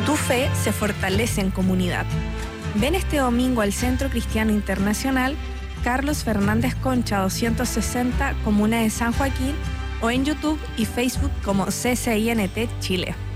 Tu fe se fortalece en comunidad. Ven este domingo al Centro Cristiano Internacional Carlos Fernández Concha 260, Comuna de San Joaquín, o en YouTube y Facebook como CCINT Chile.